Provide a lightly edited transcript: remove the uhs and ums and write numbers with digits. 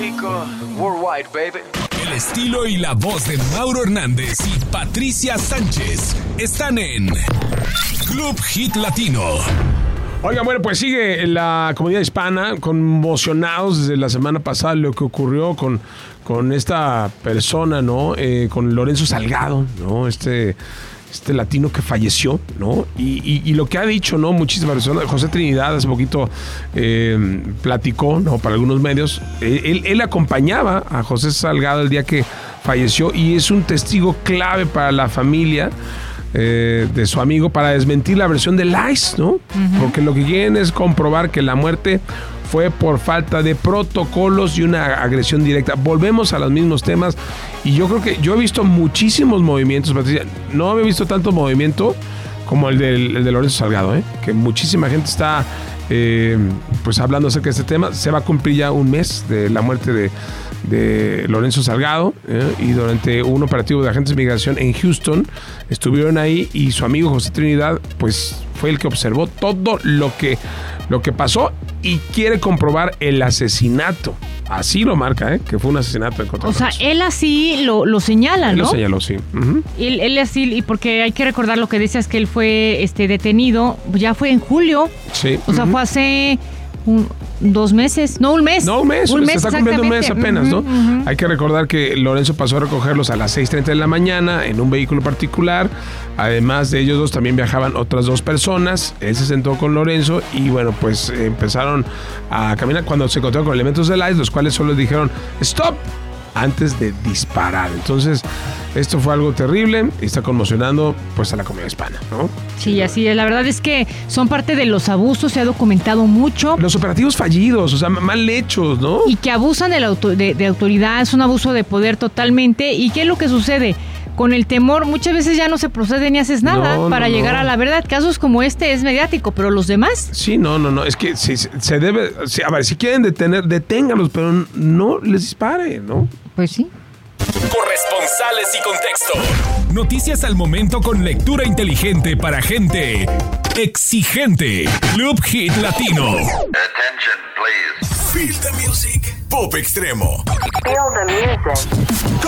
México, worldwide, baby. El estilo y la voz de Mauro Hernández y Patricia Sánchez están en Club Hit Latino. Oigan, bueno, pues sigue la comunidad hispana conmocionados desde la semana pasada lo que ocurrió con esta persona, ¿no? Con Lorenzo Salgado, ¿no? Este latino que falleció, ¿no? Y lo que ha dicho, ¿no? Muchísimas personas. José Trinidad hace poquito platicó, ¿no? Para algunos medios. Él acompañaba a José Salgado el día que falleció y es un testigo clave para la familia de su amigo para desmentir la versión de ICE, ¿no? Uh-huh. Porque lo que quieren es comprobar que la muerte fue por falta de protocolos y una agresión directa. Volvemos a los mismos temas y yo creo que yo he visto muchísimos movimientos, Patricia. No había visto tanto movimiento como el de Lorenzo Salgado, que muchísima gente está pues hablando acerca de este tema. Se va a cumplir ya un mes de la muerte de Lorenzo Salgado, y durante un operativo de agentes de migración en Houston estuvieron ahí y su amigo José Trinidad pues fue el que observó todo lo que pasó y quiere comprobar el asesinato. Así lo marca, que fue un asesinato en contra de Lorenzo. Él así lo señala, ¿no? Él lo señaló, sí. Uh-huh. Él así, y porque hay que recordar lo que decías, que él fue detenido, ya fue en julio. Sí. O sea, fue hace 2 meses. No, un mes. No, un mes. Se está cumpliendo un mes apenas, ¿no? Uh-huh. Hay que recordar que Lorenzo pasó a recogerlos a las 6:30 de la mañana en un vehículo particular. Además de ellos dos, también viajaban otras 2 personas. Él se sentó con Lorenzo y, bueno, pues empezaron a caminar cuando se encontraron con elementos del ICE, los cuales solo dijeron ¡stop! Antes de disparar. Entonces, esto fue algo terrible y está conmocionando pues a la comunidad hispana, ¿no? Sí, así es. La verdad es que son parte de los abusos, se ha documentado mucho. Los operativos fallidos, o sea, mal hechos, ¿no? Y que abusan de autoridad, es un abuso de poder totalmente. ¿Y qué es lo que sucede? Con el temor, muchas veces ya no se procede ni haces nada para llegar a la verdad. Casos como este es mediático, pero los demás... Sí, no. Es que se debe... A ver, si quieren deténganlos, pero no les dispare, ¿no? Pues sí. Corresponsales y contexto. Noticias al momento con lectura inteligente para gente exigente. Club Hit Latino. Attention, please. Feel the music. Pop extremo. Feel the music.